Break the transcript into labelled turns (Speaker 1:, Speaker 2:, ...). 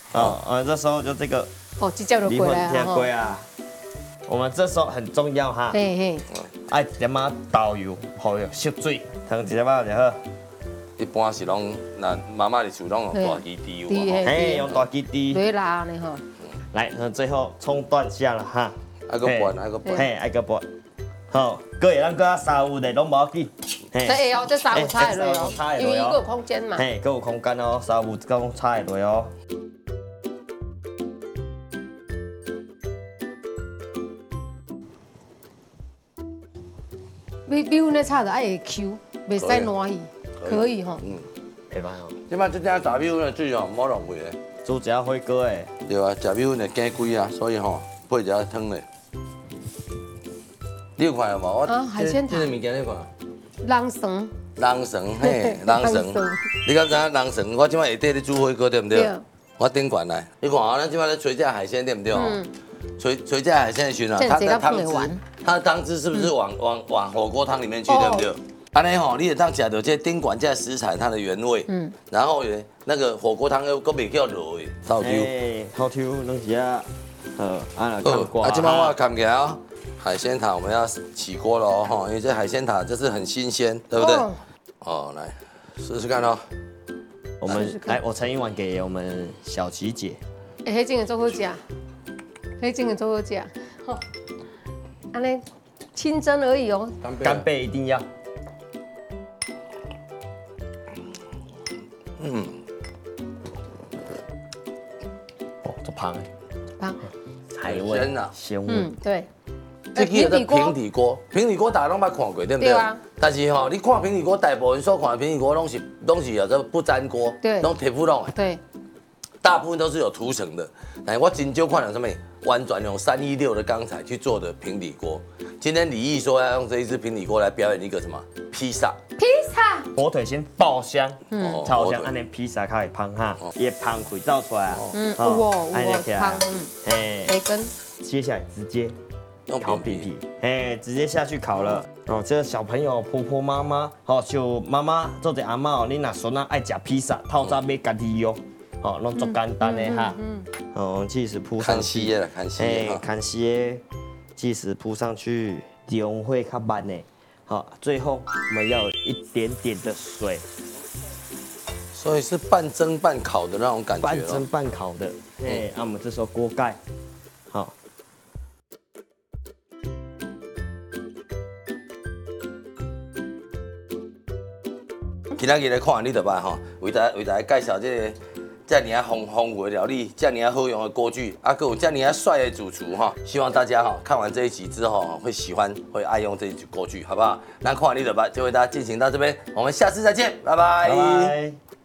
Speaker 1: 这时候就这个
Speaker 2: 哦，这叫做
Speaker 1: 离婚贴龟啊。我们这时候很重要哈，
Speaker 2: 嘿嘿，
Speaker 1: 爱点啊豆油，好有吸水，汤一只包就好。
Speaker 3: 一般是拢那妈妈的厝拢用大鸡猪嘛，
Speaker 1: 嘿，用大鸡猪。
Speaker 2: 对啦，你哈。
Speaker 1: 来，最后葱段下了哈，
Speaker 3: 爱个拌，爱个拌，
Speaker 1: 嘿，爱个拌。好，各会咱搁啊沙有的拢无要紧。
Speaker 2: 对哦，这沙有菜落哦，因为伊有空间嘛。
Speaker 1: 嘿，搁有空间哦，沙有讲菜落哦。
Speaker 2: 米粉的炒就爱会 Q， 袂使烂去，可以吼。
Speaker 1: 会歹哦。
Speaker 3: 即摆这点炸米粉的水哦，莫浪费嘞。
Speaker 1: 煮一下火锅诶。
Speaker 3: 对啊，食米粉会加贵啊，所以吼配一下汤嘞。你有看有无？我
Speaker 2: 海鲜
Speaker 3: 这个物件你看。
Speaker 2: 人参。
Speaker 3: 人参嘿，人参。你敢知影人参？我即摆下底咧煮火锅对不对？我顶悬来，你看啊，咱即摆咧吹这海鲜对不对？吹这海鲜的时候，它的汤汁是不是往火锅汤里面去，对不对？安尼吼，你也当食到这顶悬这食材它的原味，然后那个火锅汤又袂叫落的，倒丢。
Speaker 1: 倒丢两只啊，啊
Speaker 3: 这摆我看起来哦，海鲜塔我们要起锅了哦，哈，因为这海鲜塔这是很新鲜，对不对？哦，来试试看哦。
Speaker 1: 我们来，我盛一碗给我们小琪姐。
Speaker 2: 迄种的做好食，迄种的做好食，好，安尼清蒸而已哦。
Speaker 1: 干贝一定要。哦，这香诶。
Speaker 2: 香。
Speaker 1: 海味
Speaker 3: 啊，
Speaker 1: 鲜味。
Speaker 2: 对。
Speaker 3: 这叫做平底锅，平底锅大家拢捌看过，对不对？对啊。但是吼，你看平底锅，大部分所看的平底锅拢是叫做不粘锅，
Speaker 2: 对，
Speaker 3: 拢铁不拢。
Speaker 2: 对。
Speaker 3: 大部分都是有涂层的，但我真少看到什么完全用316的钢材去做的平底锅。今天李毅说要用这一只平底锅来表演一个什么披萨？
Speaker 2: 披萨。
Speaker 1: 火腿先爆香，超香，安尼披萨较会香哈，伊香气走出来啊。
Speaker 2: 香，培根。
Speaker 1: 接下来直接烤饼皮，直接下去烤了。哦，这个小朋友、婆婆、妈妈，好，就妈妈做者阿嬷哦，你若孙仔爱食披萨，透早买家己用。哦，弄足简单的哈，起司铺上去，看西起司铺上去，中火较慢的，好，最后我们要有一点点的水，
Speaker 3: 所以是半蒸半烤的那种感觉，
Speaker 1: 半蒸半烤的，我们这时候锅盖，好。
Speaker 3: 今仔日来看你就捌吼，为大家介绍这个。这尔啊丰富的料理，这尔啊好用的锅具，啊，还有这尔啊帅的主厨哈，希望大家哈看完这一集之后会喜欢，会爱用这一锅具，好不好？那看完你的吧，就为大家进行到这边，我们下次再见，拜拜。